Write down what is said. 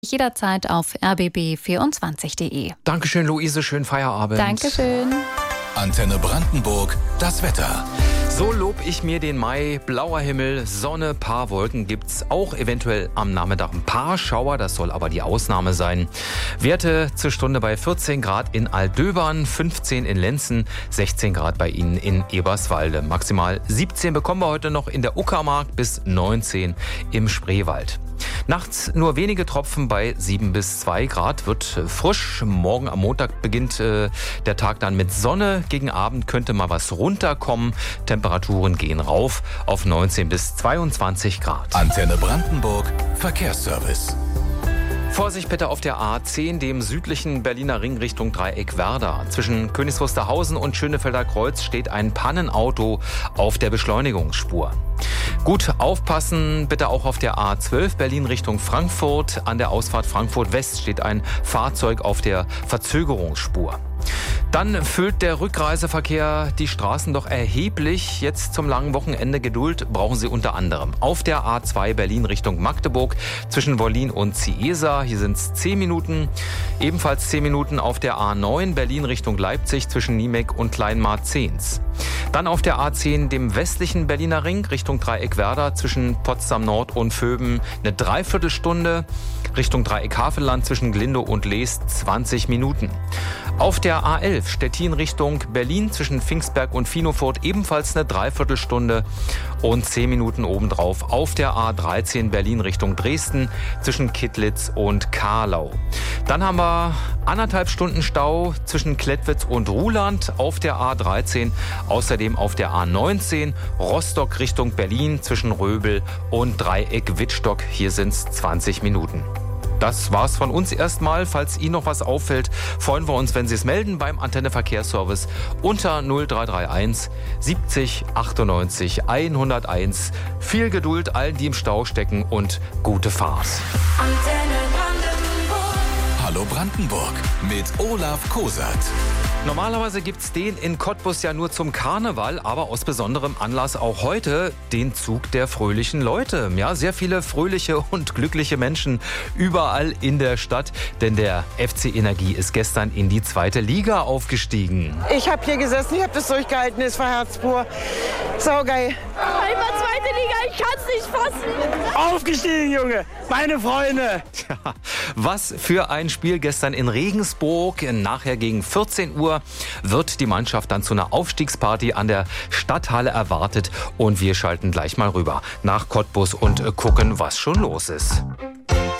Jederzeit auf rbb24.de. Dankeschön, Luise. Schönen Feierabend. Dankeschön. Antenne Brandenburg, das Wetter. So lob ich mir den Mai. Blauer Himmel, Sonne, paar Wolken gibt's auch eventuell am Nachmittag ein paar Schauer. Das soll aber die Ausnahme sein. Werte zur Stunde bei 14 Grad in Aldöbern, 15 in Lenzen, 16 Grad bei Ihnen in Eberswalde. Maximal 17 bekommen wir heute noch in der Uckermark bis 19 im Spreewald. Nachts nur wenige Tropfen bei 7 bis 2 Grad, wird frisch. Morgen am Montag beginnt der Tag dann mit Sonne. Gegen Abend könnte mal was runterkommen. Temperaturen gehen rauf auf 19 bis 22 Grad. Antenne Brandenburg, Verkehrsservice. Vorsicht bitte auf der A10, dem südlichen Berliner Ring Richtung Dreieck-Werder. Zwischen Königs Wusterhausen und Schönefelder Kreuz steht ein Pannenauto auf der Beschleunigungsspur. Gut aufpassen bitte auch auf der A12 Berlin Richtung Frankfurt. An der Ausfahrt Frankfurt West steht ein Fahrzeug auf der Verzögerungsspur. Dann füllt der Rückreiseverkehr die Straßen doch erheblich. Jetzt zum langen Wochenende Geduld brauchen Sie unter anderem auf der A2 Berlin Richtung Magdeburg zwischen Wollin und Ciesa. Hier sind es 10 Minuten. Ebenfalls 10 Minuten auf der A9 Berlin Richtung Leipzig zwischen Niemek und Kleinmarzens. Dann auf der A10 dem westlichen Berliner Ring Richtung Dreieck-Werder zwischen Potsdam Nord und Vöben eine Dreiviertelstunde. Richtung Dreieck-Havelland zwischen Glindow und Leest 20 Minuten. Auf der A11 Stettin Richtung Berlin zwischen Pfingstberg und Finofurt ebenfalls eine Dreiviertelstunde und 10 Minuten obendrauf auf der A13 Berlin Richtung Dresden zwischen Kittlitz und Karlau. Dann haben wir 1,5 Stunden Stau zwischen Klettwitz und Ruhland auf der A13. Außerdem auf der A19 Rostock Richtung Berlin zwischen Röbel und Dreieck-Wittstock. Hier sind es 20 Minuten. Das war's von uns erstmal. Falls Ihnen noch was auffällt, freuen wir uns, wenn Sie es melden beim Antenne Verkehrsservice unter 0331 70 98 101. Viel Geduld allen, die im Stau stecken und gute Fahrt. Antenne Brandenburg. Hallo Brandenburg mit Olaf Kosert. Normalerweise gibt's den in Cottbus ja nur zum Karneval, aber aus besonderem Anlass auch heute den Zug der fröhlichen Leute. Ja, sehr viele fröhliche und glückliche Menschen überall in der Stadt, denn der FC Energie ist gestern in die 2. Liga aufgestiegen. Ich habe hier gesessen, ich habe das durchgehalten, es war herzpur. Saugeil. Einmal 2. Liga, ich kann's nicht fassen. Aufgestiegen, Junge, meine Freunde. Ja, was für ein Spiel gestern in Regensburg. Nachher gegen 14 Uhr wird die Mannschaft dann zu einer Aufstiegsparty an der Stadthalle erwartet. Und wir schalten gleich mal rüber nach Cottbus und gucken, was schon los ist.